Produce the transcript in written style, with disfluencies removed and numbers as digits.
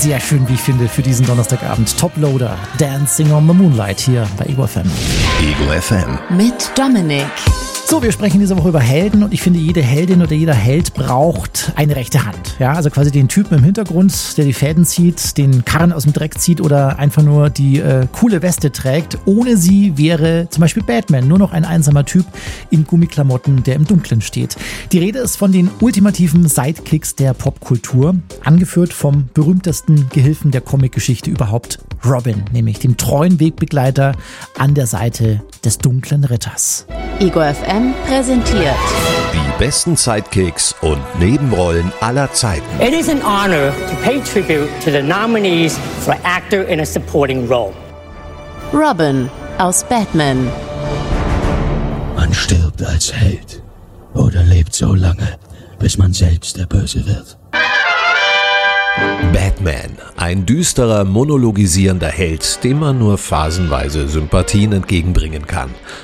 sehr schön, wie ich finde, für diesen Donnerstagabend. Toploader, Dancing on the Moonlight hier bei Ego FM. Ego FM. Mit Dominik. So, wir sprechen diese Woche über Helden und ich finde, jede Heldin oder jeder Held braucht eine rechte Hand. Ja, also quasi den Typen im Hintergrund, der die Fäden zieht, den Karren aus dem Dreck zieht oder einfach nur die coole Weste trägt. Ohne sie wäre zum Beispiel Batman nur noch ein einsamer Typ in Gummiklamotten, der im Dunkeln steht. Die Rede ist von den ultimativen Sidekicks der Popkultur, angeführt vom berühmtesten Gehilfen der Comicgeschichte überhaupt, Robin, nämlich dem treuen Wegbegleiter an der Seite des dunklen Ritters. Ego FM präsentiert Die besten Sidekicks und Nebenrollen aller Zeiten. It is an honor to pay tribute to the nominees for actor in a supporting role. Robin aus Batman. Man stirbt als Held oder lebt so lange, bis man selbst der Böse wird. Batman, ein düsterer, monologisierender Held, dem man nur phasenweise Sympathien entgegenbringen kann.